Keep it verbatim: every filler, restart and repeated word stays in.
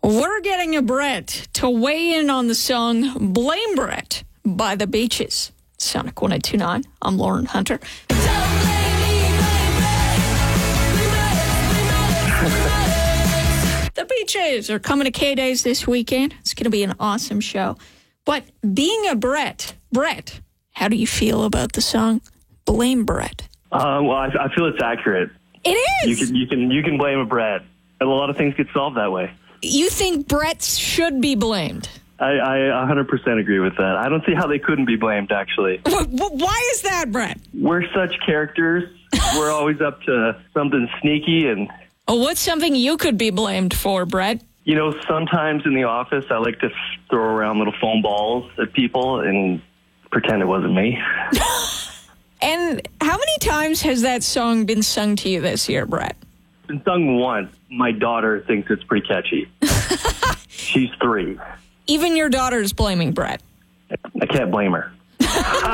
We're getting a Brett to weigh in on the song Blame Brett by The Beaches. Sonic one oh two point nine. I'm Lauren Hunter. The Beaches are coming to K-Days this weekend. It's going to be an awesome show. But being a Brett, Brett, how do you feel about the song Blame Brett? Uh, well, I, I feel it's accurate. It is. You can you can you can blame a Brett. A lot of things get solved that way. You think Bretts should be blamed? I, I one hundred percent agree with that. I don't see how they couldn't be blamed, actually. Why is that, Brett? We're such characters. We're always up to something sneaky. And oh, what's something you could be blamed for, Brett? You know, sometimes in the office, I like to f- throw around little foam balls at people and pretend it wasn't me. And how many times has that song been sung to you this year, Brett? It's been sung once. My daughter thinks it's pretty catchy. She's three. Even your daughter's blaming Brett. I can't blame her.